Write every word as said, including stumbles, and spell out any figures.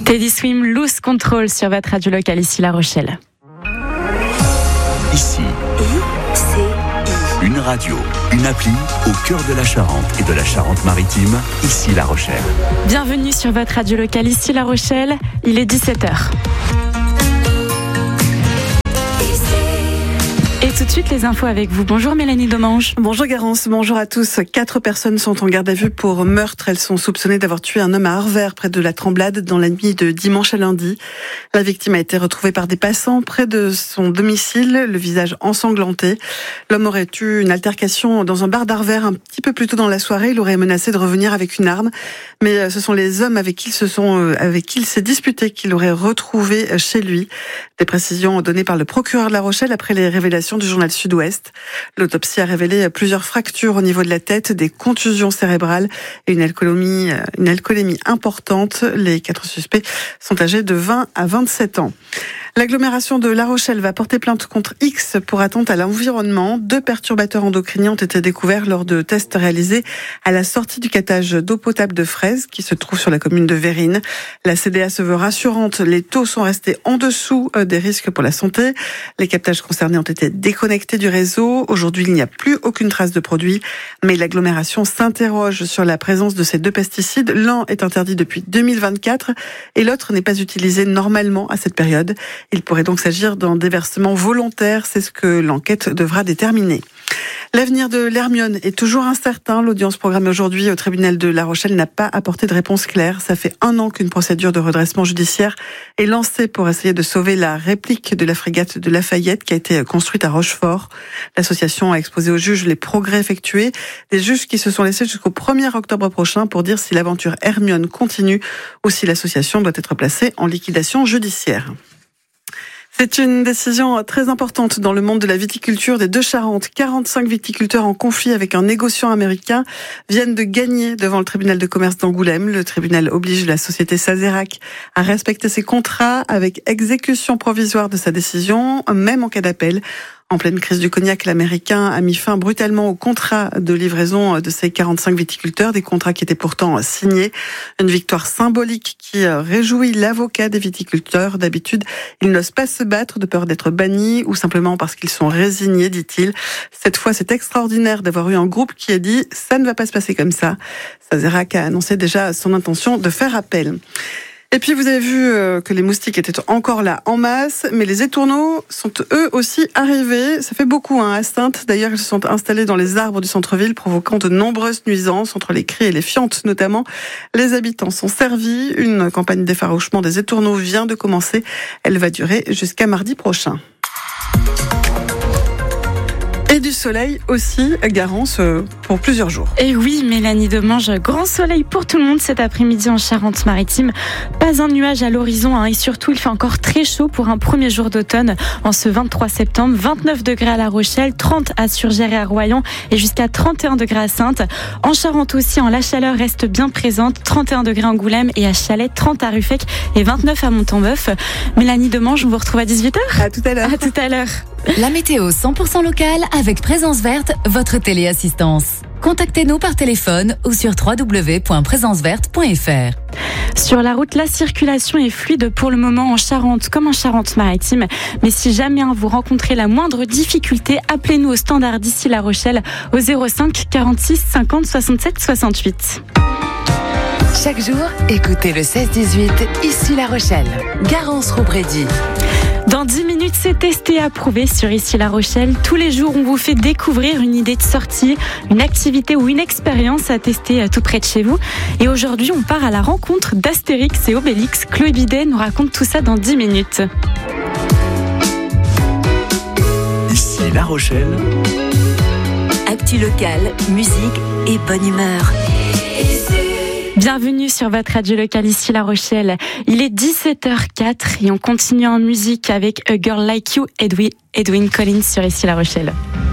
Teddy Swim, Loose Control sur votre radio locale, ici La Rochelle. Ici, une radio, une appli au cœur de la Charente et de la Charente-Maritime, ici La Rochelle. Bienvenue sur votre radio locale, ici La Rochelle, il est dix-sept heures. Et tout de suite, les infos avec vous. Bonjour Mélanie Domange. Bonjour Garance, bonjour à tous. Quatre personnes sont en garde à vue pour meurtre. Elles sont soupçonnées d'avoir tué un homme à Arvers, près de la Tremblade, dans la nuit de dimanche à lundi. La victime a été retrouvée par des passants près de son domicile, le visage ensanglanté. L'homme aurait eu une altercation dans un bar d'Arvers un petit peu plus tôt dans la soirée. Il aurait menacé de revenir avec une arme. Mais ce sont les hommes avec qui, se sont, avec qui il s'est disputé qu'il aurait retrouvé chez lui. Des précisions données par le procureur de La Rochelle après les révélations du journal Sud-Ouest. L'autopsie a révélé plusieurs fractures au niveau de la tête, des contusions cérébrales et une alcoolémie, une alcoolémie importante. Les quatre suspects sont âgés de vingt à vingt-sept ans. L'agglomération de La Rochelle va porter plainte contre X pour atteinte à l'environnement. Deux perturbateurs endocriniens ont été découverts lors de tests réalisés à la sortie du captage d'eau potable de Fraise, qui se trouve sur la commune de Vérines. La C D A se veut rassurante. Les taux sont restés en dessous des risques pour la santé. Les captages concernés ont été déconnectés du réseau. Aujourd'hui, il n'y a plus aucune trace de produit. Mais l'agglomération s'interroge sur la présence de ces deux pesticides. L'un est interdit depuis deux mille vingt-quatre et l'autre n'est pas utilisé normalement à cette période. Il pourrait donc s'agir d'un déversement volontaire, c'est ce que l'enquête devra déterminer. L'avenir de l'Hermione est toujours incertain. L'audience programmée aujourd'hui au tribunal de La Rochelle n'a pas apporté de réponse claire. Ça fait un an qu'une procédure de redressement judiciaire est lancée pour essayer de sauver la réplique de la frégate de Lafayette qui a été construite à Rochefort. L'association a exposé aux juges les progrès effectués, des juges qui se sont laissés jusqu'au premier octobre prochain pour dire si l'aventure Hermione continue ou si l'association doit être placée en liquidation judiciaire. C'est une décision très importante dans le monde de la viticulture des Deux-Charentes. quarante-cinq viticulteurs en conflit avec un négociant américain viennent de gagner devant le tribunal de commerce d'Angoulême. Le tribunal oblige la société Sazerac à respecter ses contrats avec exécution provisoire de sa décision, même en cas d'appel. En pleine crise du cognac, l'Américain a mis fin brutalement au contrat de livraison de ces quarante-cinq viticulteurs, des contrats qui étaient pourtant signés. Une victoire symbolique qui réjouit l'avocat des viticulteurs. D'habitude, ils n'osent pas se battre de peur d'être bannis ou simplement parce qu'ils sont résignés, dit-il. Cette fois, c'est extraordinaire d'avoir eu un groupe qui a dit « ça ne va pas se passer comme ça ». Sazerac a annoncé déjà son intention de faire appel. Et puis vous avez vu que les moustiques étaient encore là en masse, mais les étourneaux sont eux aussi arrivés. Ça fait beaucoup hein, à Saintes. D'ailleurs, ils se sont installés dans les arbres du centre-ville, provoquant de nombreuses nuisances entre les cris et les fientes notamment. Les habitants sont servis. Une campagne d'effarouchement des étourneaux vient de commencer. Elle va durer jusqu'à mardi prochain. Et du soleil aussi, Garance, pour plusieurs jours. Et oui, Mélanie Domange, grand soleil pour tout le monde cet après-midi en Charente-Maritime. Pas un nuage à l'horizon hein, et surtout, il fait encore très chaud pour un premier jour d'automne en ce vingt-trois septembre. vingt-neuf degrés à La Rochelle, trente à Surgères et à Royan et jusqu'à trente et un degrés à Saintes. En Charente aussi, hein, la chaleur reste bien présente. trente et un degrés à Angoulême et à Chalais, trente à Ruffec et vingt-neuf à Montembeuf. Mélanie Domange, on vous retrouve à dix-huit heures. À tout à l'heure. À tout à l'heure. La météo cent pour cent locale avec Présence Verte, votre téléassistance. Contactez-nous par téléphone ou sur w w w point présence verte point f r. Sur la route, la circulation est fluide pour le moment en Charente comme en Charente-Maritime. Mais si jamais hein, vous rencontrez la moindre difficulté, appelez-nous au standard d'ici La Rochelle au zéro cinq quarante-six cinquante soixante-sept soixante-huit. Chaque jour, écoutez le seize dix-huit, ici La Rochelle. Garance Robrédy. Dans dix minutes, c'est testé et approuvé sur Ici La Rochelle. Tous les jours, on vous fait découvrir une idée de sortie, une activité ou une expérience à tester tout près de chez vous. Et aujourd'hui, on part à la rencontre d'Astérix et Obélix. Chloé Bidet nous raconte tout ça dans dix minutes. Ici La Rochelle. Actu locale, musique et bonne humeur. Bienvenue sur votre radio locale ici La Rochelle. Il est dix-sept heures quatre et on continue en musique avec A Girl Like You, Edwin, Edwin Collins sur Ici La Rochelle.